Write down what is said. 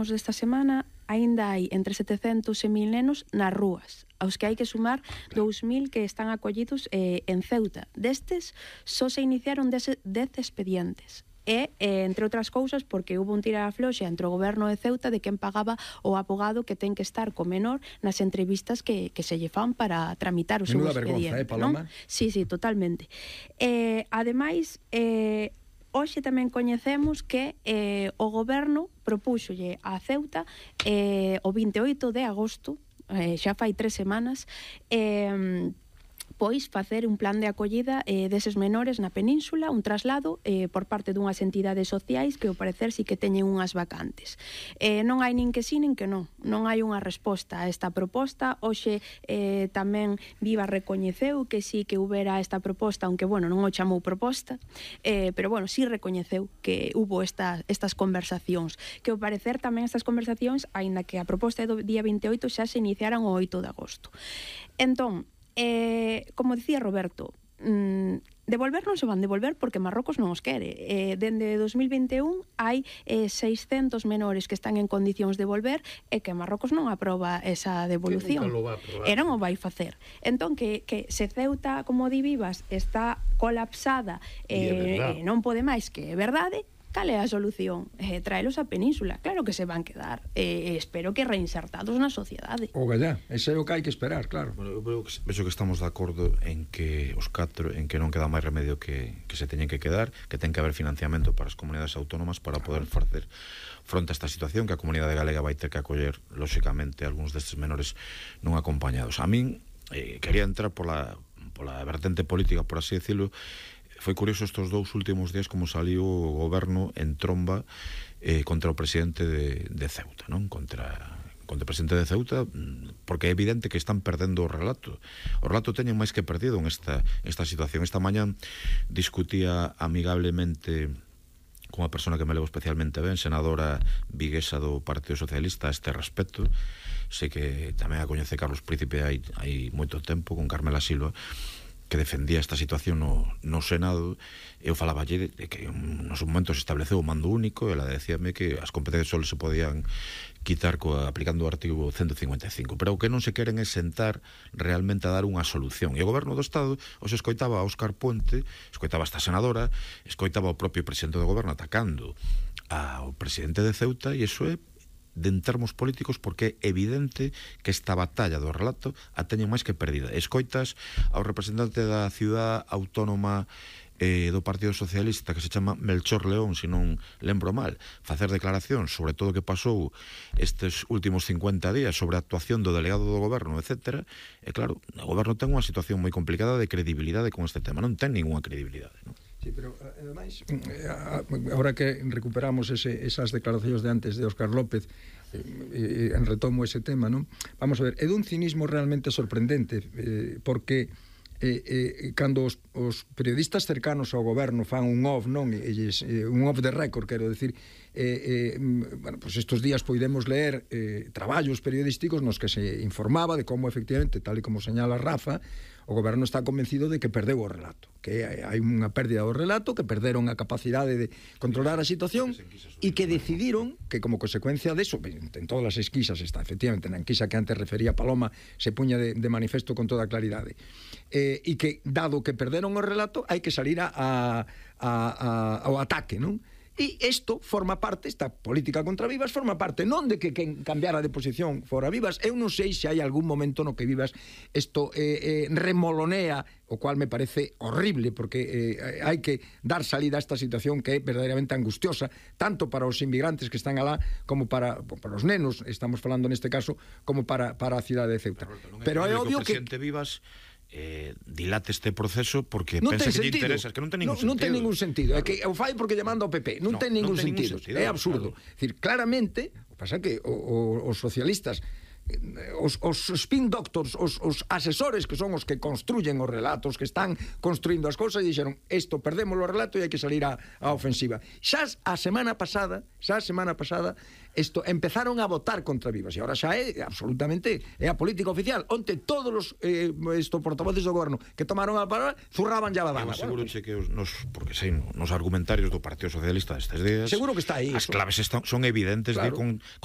datos desta semana, aínda hai entre 700 e 1000 nenos nas rúas, aos que hai que sumar 2000 que están acollidos en Ceuta. Destes, só se iniciaron 10 expedientes. E, entre outras cousas, porque hubo un tira a floxa entre o goberno de Ceuta de quen pagaba o abogado que ten que estar co menor nas entrevistas que se lle fan para tramitar o seu expediente. Paloma? Sí, totalmente. Ademais, hoxe tamén coñecemos que o goberno propúxolle a Ceuta o 28 de agosto, xa fai 3 semanas, pois facer un plan de acollida deses menores na península, un traslado por parte dunhas entidades sociais que ao parecer sí que teñen unhas vacantes. Non hai nin que sí nin que non hai unha resposta a esta proposta. Hoxe tamén Viva recoñeceu que sí que houbera esta proposta, aunque non o chamou proposta, pero sí recoñeceu que hubo estas conversacións, que ao parecer tamén estas conversacións, aínda que a proposta é do día 28, xa se iniciaran o 8 de agosto. Entón, como dicía Roberto, devolver non se van devolver porque Marrocos non os quere. Dende 2021 hai 600 menores que están en condicións de volver e que Marrocos non aproba esa devolución. E non o vai facer. Entón, que se Ceuta, como di Vivas, está colapsada e non pode máis, que é verdade, cal é a solución? Traelos á península. Claro que se van quedar. Espero que reinsertados na sociedade. O gallá, ese é o que hai que esperar, claro. Bueno, eu vexo que estamos de acordo en que os catro, en que non queda máis remedio que se teñen que quedar, que ten que haber financiamento para as comunidades autónomas para poder facer fronte a esta situación, que a comunidade galega vai ter que acoller, lóxicamente, algúns destes menores non acompañados. A min, quería entrar pola vertente política, por así decirlo. Foi curioso estes 2 últimos días como saliu o goberno en tromba contra o presidente de Ceuta, non? Contra o presidente de Ceuta, porque é evidente que están perdendo o relato. O relato teñen máis que perdido en esta situación. Esta mañá discutía amigablemente con unha persona que me levo especialmente ben, senadora viguesa do Partido Socialista, a este respecto. Sei que tamén a coñece Carlos Príncipe hai moito tempo, con Carmela Silva, que defendía esta situación no Senado. Eu falaba de que nos momentos se estableceu o mando único, e ela decíame que as competencias só se podían quitar aplicando o artigo 155, pero o que non se queren é sentar realmente a dar unha solución. E o goberno do Estado os escoitaba a Óscar Puente, escoitaba esta senadora, escoitaba o propio presidente do goberno atacando ao presidente de Ceuta, e iso é en termos políticos, porque é evidente que esta batalla do relato a teñen máis que perdida. Escoitas ao representante da ciudad autónoma do Partido Socialista, que se chama Melchor León, se non lembro mal, facer declaracións sobre todo o que pasou estes últimos 50 días, sobre a actuación do delegado do goberno, etc. E claro, o goberno ten unha situación moi complicada de credibilidade con este tema, non ten ninguna credibilidade, non? Sí, pero ademais, ahora que recuperamos esas declaracións de antes de Óscar López, retomo ese tema, non? Vamos a ver, é dun cinismo realmente sorprendente, porque cando os periodistas cercanos ao goberno fan un off, non? Un off de récord, quero decir, pues estos días podemos leer traballos periodísticos nos que se informaba de como efectivamente, tal e como señala Rafa, o goberno está convencido de que perdeu o relato, que hai unha pérdida do relato, que perderon a capacidade de controlar a situación e que decidiron que como consecuencia deso, en todas as esquisas está, efectivamente, na enquisa que antes refería Paloma se puña de manifesto con toda claridade, e que dado que perderon o relato hai que salir ao ataque, non? E isto forma parte, esta política contra Vivas forma parte non de que cambiara de posición fora Vivas. Eu non sei se hai algún momento no que Vivas isto remolonea, o cual me parece horrible, porque hai que dar salida a esta situación que é verdadeiramente angustiosa, tanto para os inmigrantes que están alá como para os nenos, estamos falando neste caso, como para a cidade de Ceuta. Pero é obvio que o presidente Vivas dilate este proceso porque pensa que lle interesa, que non ten ningún sentido. Non ten ningún sentido, é que o fai porque lle manda ao PP, non ten ningún sentido, é absurdo. É dicir, claramente, o que pasa é que os socialistas, os spin doctors, os asesores que son os que construyen os relatos, que están construindo as cousas, e dixeron, isto perdemos o relato e hai que salir á ofensiva. Xa a semana pasada isto empezaron a votar contra Vivas, e agora xa é absolutamente a política oficial. Onte todos os portavoces do goberno que tomaron a palabra zurraban ya a badana. Eu aseguroche que porque sei, nos argumentarios do Partido Socialista destes días, seguro que está aí. As claves son evidentes, claro, de con